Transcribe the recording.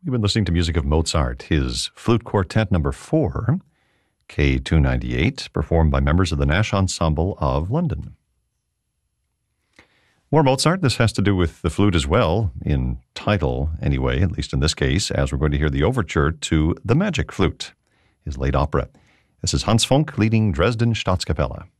You've been listening to music of Mozart, his Flute Quartet number 4, K298, performed by members of the Nash Ensemble of London. More Mozart. This has to do with the flute as well, in title anyway, at least in this case, as we're going to hear the overture to The Magic Flute, his late opera. This is Hans Funk leading Dresden Staatskapelle.